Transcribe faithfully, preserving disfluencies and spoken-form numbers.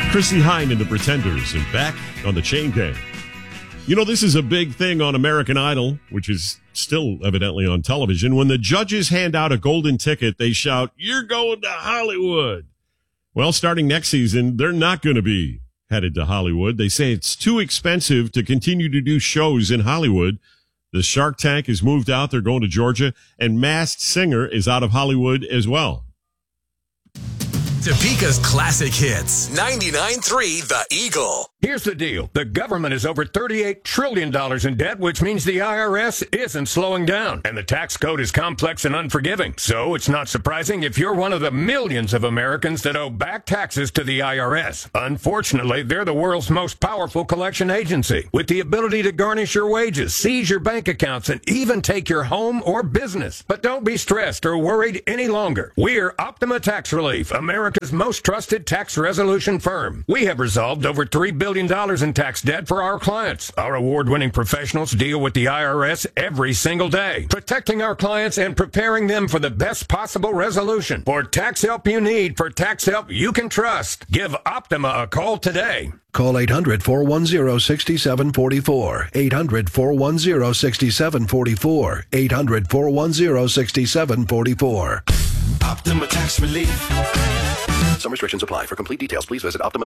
Chrissie Hynde and the Pretenders, and back on the Chain Gang. You know, this is a big thing on American Idol, which is still evidently on television. When the judges hand out a golden ticket, they shout, "You're going to Hollywood." Well, starting next season, they're not going to be headed to Hollywood. They say it's too expensive to continue to do shows in Hollywood. The Shark Tank has moved out. They're going to Georgia. And Masked Singer is out of Hollywood as well. Topeka's classic hits. ninety-nine point three The Eagle. Here's the deal. The government is over thirty-eight trillion dollars in debt, which means the I R S isn't slowing down. And the tax code is complex and unforgiving. So it's not surprising if you're one of the millions of Americans that owe back taxes to the I R S. Unfortunately, they're the world's most powerful collection agency, with the ability to garnish your wages, seize your bank accounts, and even take your home or business. But don't be stressed or worried any longer. We're Optima Tax Relief, America's most trusted tax resolution firm. We have resolved over three billion dollars in tax debt for our clients. Our award-winning professionals deal with the I R S every single day, protecting our clients and preparing them for the best possible resolution. For tax help you need, for tax help you can trust, give Optima a call today. Call eight hundred, four one zero, six seven four four. eight hundred, four one zero, six seven four four. eight hundred, four one zero, six seven four four. Optima Tax Relief. Some restrictions apply. For complete details, please visit Optima.